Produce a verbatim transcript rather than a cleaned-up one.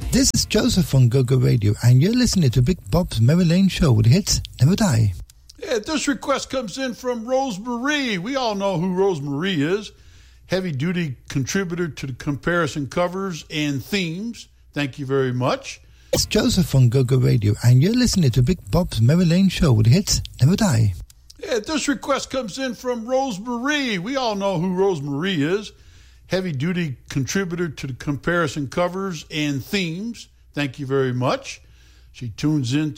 This is Joseph on Go Go Radio, and you're listening to Big Bob's Merry Lane Show with hits never die. Yeah, this request comes in from Rosemarie. We all know who Rosemarie is. Heavy-duty contributor to the comparison covers and themes. Thank you very much. It's Joseph on Go Go Radio, and you're listening to Big Bob's Merry Lane Show with hits never die. Yeah, this request comes in from Rosemarie. We all know who Rosemarie is. Heavy-duty contributor to the comparison covers and themes. Thank you very much. She tunes in